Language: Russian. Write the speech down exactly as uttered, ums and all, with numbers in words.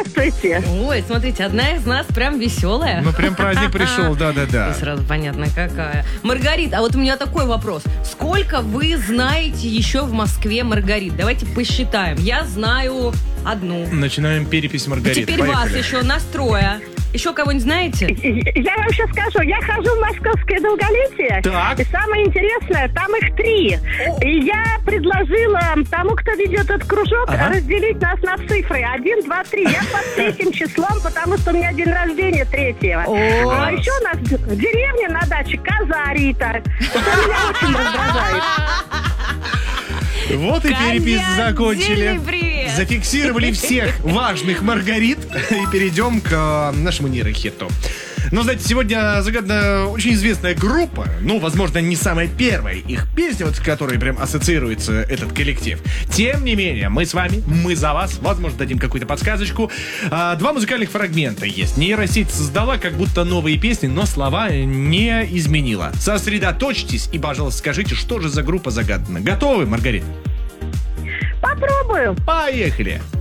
Здравствуйте. Ой, смотрите, одна из нас прям веселая. Ну, прям праздник пришел, да-да-да. И сразу понятно, какая. Маргарит, а вот у меня такой вопрос. Сколько вы знаете еще в Москве Маргарит? Давайте посчитаем. Я знаю одну. Начинаем перепись Маргарит. Теперь вас еще настроя. Еще кого-нибудь знаете? Я вам сейчас скажу, я хожу в московское долголетие. Так. И самое интересное, там их три. И я предложила тому, кто ведет этот кружок, Ага. разделить нас на цифры. Один, два, три. Я под третьим числом, потому что у меня день рождения третьего. О. А еще у нас в деревне на даче коза Рита. Что меня очень раздражает. Вот и перепись Говядина, закончили. привет. Зафиксировали всех важных Маргарит. И перейдем к э, нашему нейрохиту. Но, знаете, сегодня загадана очень известная группа. Ну, возможно, не самая первая их песня, вот с которой прям ассоциируется этот коллектив. Тем не менее, мы с вами, мы за вас. Возможно, дадим какую-то подсказочку. А, два музыкальных фрагмента есть. Нейросеть создала как будто новые песни, но слова не изменила. Сосредоточьтесь и, пожалуйста, скажите, что же за группа загадана. Готовы, Маргарита? Попробую. Поехали!